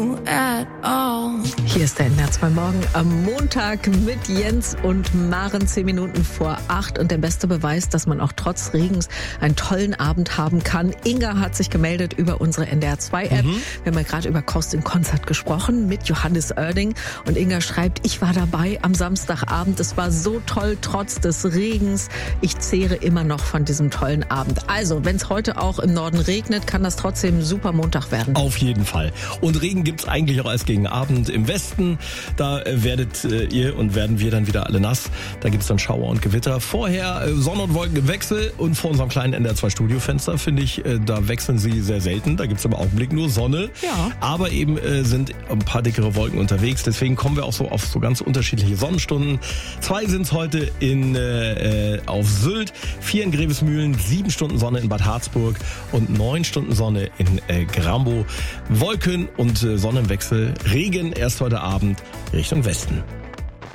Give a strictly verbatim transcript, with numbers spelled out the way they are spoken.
Hier ist der N D R zwei Morgen am Montag mit Jens und Maren, zehn Minuten vor acht. Und der beste Beweis, dass man auch trotz Regens einen tollen Abend haben kann. Inga hat sich gemeldet über unsere N D R zwei App. Mhm. Wir haben ja gerade über Cost in Concert gesprochen mit Johannes Oerding. Und Inga schreibt, ich war dabei am Samstagabend. Es war so toll, trotz des Regens. Ich zehre immer noch von diesem tollen Abend. Also, wenn es heute auch im Norden regnet, kann das trotzdem ein super Montag werden. Auf jeden Fall. Und Regen gibt's eigentlich auch als gegen Abend im Westen. Da werdet ihr und werden wir dann wieder alle nass. Da gibt's dann Schauer und Gewitter. Vorher Sonne und Wolken im Wechsel. Und vor unserem kleinen N D R zwei Studiofenster, finde ich, da wechseln sie sehr selten. Da gibt's im Augenblick nur Sonne. Ja. Aber eben sind ein paar dickere Wolken unterwegs. Deswegen kommen wir auch so auf so ganz unterschiedliche Sonnenstunden. Zwei sind's heute in, äh, auf Sylt, vier in Grevesmühlen, sieben Stunden Sonne in Bad Harzburg und neun Stunden Sonne in äh, Grambow. Wolken und äh, Sonne im Wechsel. Regen erst heute Abend Richtung Westen.